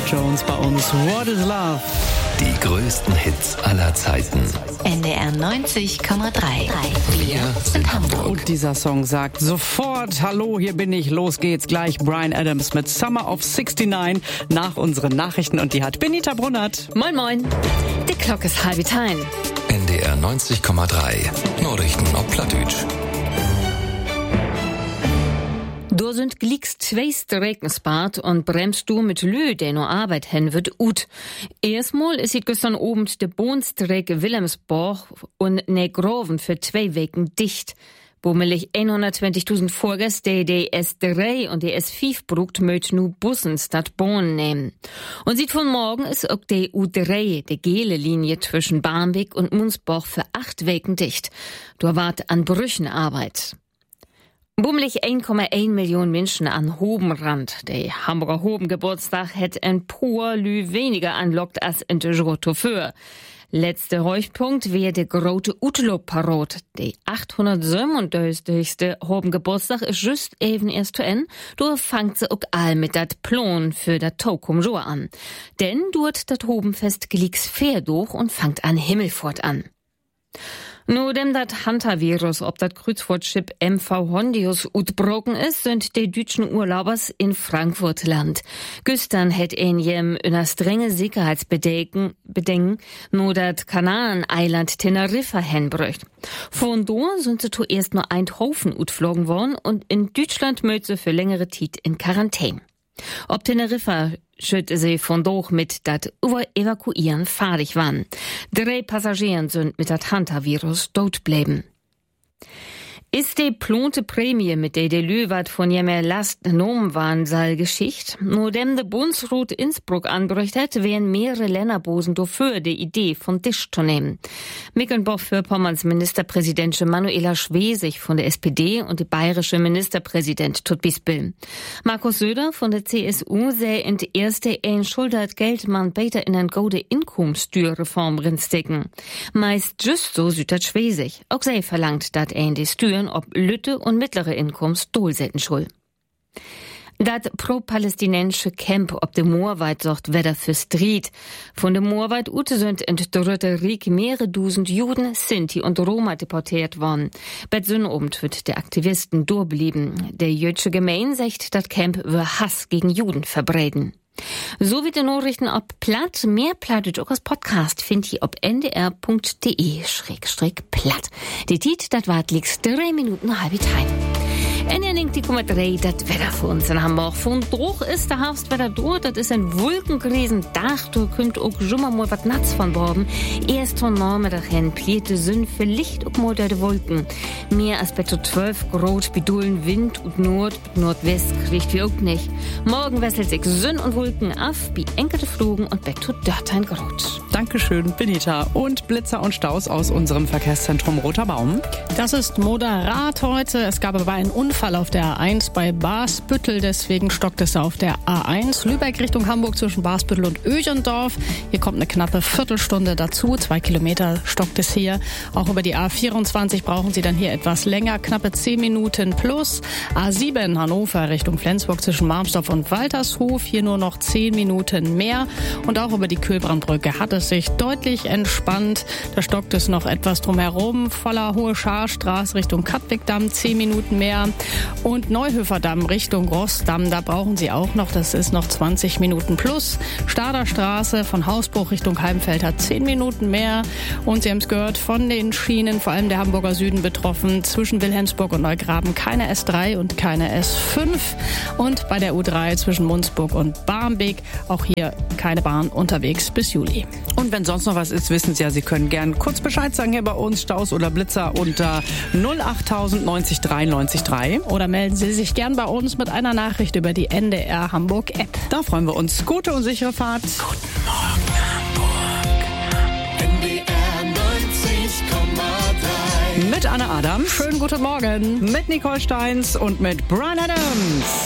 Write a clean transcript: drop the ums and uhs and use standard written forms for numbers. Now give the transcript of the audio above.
Jones bei uns. What is Love? Die größten Hits aller Zeiten. NDR 90,3. Wir sind Hamburg. Und dieser Song sagt sofort, hallo, hier bin ich, los geht's gleich. Bryan Adams mit Summer of 69 nach unseren Nachrichten. Und die hat Benita Brunnert. Moin, moin. Die Glocke ist 9:30. NDR 90,3. Nachrichten auf Plattdeutsch. Du sind glicks zweist Regensbad und bremst du mit Lü, der nur Arbeit hen wird, ut. Erstmal ist es gestern oben de Bohnstrecke Wilhelmsborg und Negroven für 2 Wochen dicht. Bummelig 120.000 Vorgäste, die S3 und die S5 brugt, möcht nu Bussen statt Bohnen nehmen. Und sieht von morgen ist auch die U3, die gele Linie zwischen Barmbek und Munzburg für 8 Wochen dicht. Du wart an Brüchenarbeit. Bummelig 1,1 Millionen Menschen an Hobenrand. Der Hamburger Hobengeburtstag hätt ein paar Lü weniger anlockt als in der Joto für. Letzter Höhepunkt wäre der große Utlo-Parod. Der 837. Hobengeburtstag ist just eben erst zu Ende. Du fangt sie auch all mit dat Plan für dat Tokum Joa an. Denn dort dat Hobenfest glicks fair durch und fangt an Himmelfort an. Nur dem dat Hantavirus ob dat Kreuzfahrtschiff MV Hondius utbroken ist, sind die deutschen Urlaubers in Frankfurt Land. Gestern hätt jem einer strenge Sicherheitsbedenken nur dat Kanaren-Eiland Teneriffa henbrücht. Von da sind sie zuerst nur ein Haufen utflogen worden und in Deutschland möcht sie für längere Zeit in Quarantäne. Ob Teneriffa schütte sie von doch mit dat Evakuieren fertig waren. 3 Passagieren sind mit dat Hantavirus tot bleiben. Ist die plante Prämie, mit der Löwert von jemer Last genommen waren, sal Geschicht? Nur dem de Bundesrat Innsbruck anberichtet, wären mehrere Länderbosen dafür die Idee von Tisch zu nehmen. Mecklenburg-Vorpommerns Ministerpräsidentin Manuela Schwesig von der SPD und die bayerische Ministerpräsident Tut Bispel. Markus Söder von der CSU sähe in der erste ein Schultert Geldmann beter in ein gode Inkomststeuerreform rinstecken. Meist just so sütert Schwesig. Auch sie verlangt, dat die Steuern ob Lütte und mittlere Inkommens dolsetten schul. Dat pro-palästinensische Camp ob de Moorweit sorgt Wetter für Street. Von de Moorweit ute sind in dritte Riek mehrere Dusend Juden, Sinti und Roma deportiert worden. Bet Sünnobend wird der Aktivisten durchblieben. Der jüdische Gemein sagt, dat Camp wir Hass gegen Juden verbreiten. So wie die Nachrichten ob Platt, mehr Platt auch als Podcast findet ihr ob ndr.de/platt. Die Tit, dat wart liegst 3 Minuten halb rein. NDR 90,3, das Wetter für uns in Hamburg. Von Druch ist der Herbstwetter durch, das ist ein wolkengriesen Dach, du könnt auch schon mal was Natz von Borben. Erst von Nachmittag hin plierte Sünn für Licht und mal der Wolken. Mehr als bei 12 Grad, Bidullen, Wind und Nordwest kriegt wir auch nicht. Morgen wechselt sich Sünn und Wolken auf, wie enkelte Flogen und bei dort ein Grad. Dankeschön, Benita. Und Blitzer und Staus aus unserem Verkehrszentrum Roter Baum. Das ist moderat heute. Es gab aber einen Unfall auf der A1 bei Basbüttel, deswegen stockt es auf der A1 Lübeck Richtung Hamburg zwischen Basbüttel und Öjendorf. Hier kommt eine knappe Viertelstunde dazu, 2 Kilometer stockt es hier. Auch über die A24 brauchen Sie dann hier etwas länger, knappe 10 Minuten plus. A7 Hannover Richtung Flensburg zwischen Marmsdorf und Waltershof, hier nur noch 10 Minuten mehr. Und auch über die Kühlbrandbrücke hat es sich deutlich entspannt. Da stockt es noch etwas drumherum, voller Hohe Scharstraße Richtung Katwigdamm, 10 Minuten mehr. Und Neuhöferdamm Richtung Rossdamm, da brauchen Sie auch noch, das ist noch 20 Minuten plus. Stader Straße von Hausbruch Richtung Heimfeld hat 10 Minuten mehr. Und Sie haben es gehört, von den Schienen, vor allem der Hamburger Süden betroffen, zwischen Wilhelmsburg und Neugraben keine S3 und keine S5. Und bei der U3 zwischen Munzburg und Barmbek auch hier keine Bahn unterwegs bis Juli. Und wenn sonst noch was ist, wissen Sie ja, Sie können gern kurz Bescheid sagen hier bei uns, Staus oder Blitzer unter 08000 90 3 90 3. Oder melden Sie sich gern bei uns mit einer Nachricht über die NDR Hamburg App. Da freuen wir uns. Gute und sichere Fahrt. Guten Morgen, Hamburg. NDR 90,3. Mit Anne Adams. Schönen guten Morgen. Mit Nicole Steins und mit Bryan Adams.